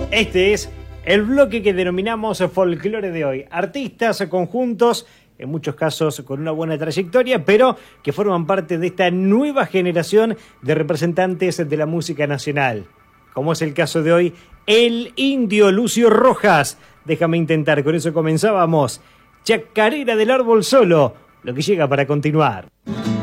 Este es el bloque que denominamos folclore de hoy. Artistas, conjuntos, en muchos casos con una buena trayectoria, pero que forman parte de esta nueva generación de representantes de la música nacional. Como es el caso de hoy, el indio Lucio Rojas. Déjame intentar, con eso comenzábamos. Chacarera del árbol solo, lo que llega para continuar.